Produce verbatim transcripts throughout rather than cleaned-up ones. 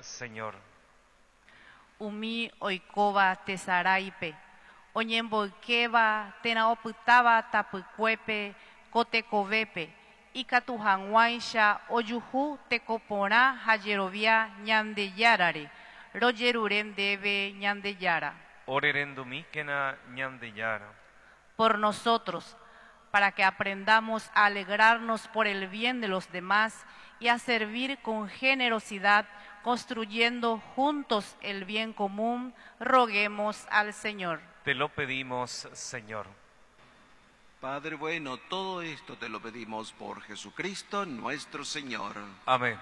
Señor. Umi oikova tesaraipe, oñemboykeva tenaopytáva tapykuépe kotekovépe, ikatuhag̃uáicha ojuhu tekoporã ha jerovia Ñandejárare, rojerure ndéve Ñandejára. Orerendumíkena Ñandejára. Por nosotros, para que aprendamos a alegrarnos por el bien de los demás y a servir con generosidad, construyendo juntos el bien común, roguemos al Señor. Te lo pedimos, Señor. Padre bueno, todo esto te lo pedimos por Jesucristo nuestro Señor. Amén.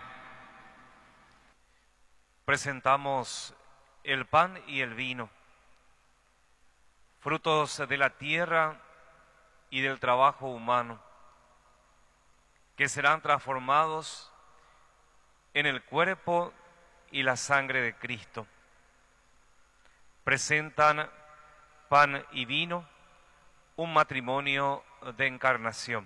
Presentamos el pan y el vino, frutos de la tierra y del trabajo humano, que serán transformados en el cuerpo y la sangre de Cristo. Presentan pan y vino, un matrimonio de encarnación.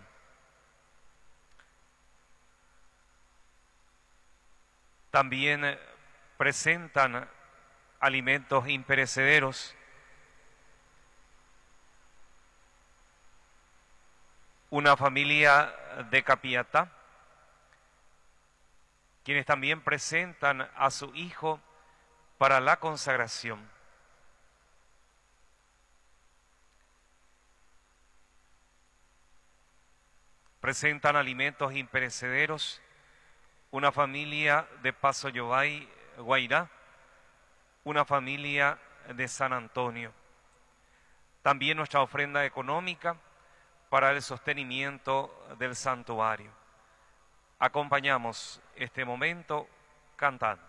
También presentan alimentos imperecederos, una familia de Capiatá, quienes también presentan a su hijo para la consagración. Presentan alimentos imperecederos, una familia de Paso Yobay, Guairá, una familia de San Antonio. También nuestra ofrenda económica para el sostenimiento del santuario. Acompañamos este momento cantando.